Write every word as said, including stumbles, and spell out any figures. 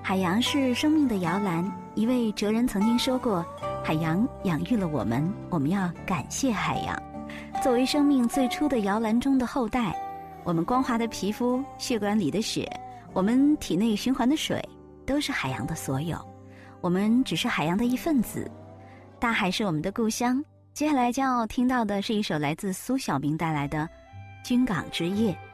海洋是生命的摇篮，一位哲人曾经说过，海洋养育了我们，我们要感谢海洋。作为生命最初的摇篮中的后代，我们光滑的皮肤、血管里的血，我们体内循环的水，都是海洋的所有。我们只是海洋的一份子，大海是我们的故乡。接下来将要听到的是一首来自苏小明带来的《军港之夜》。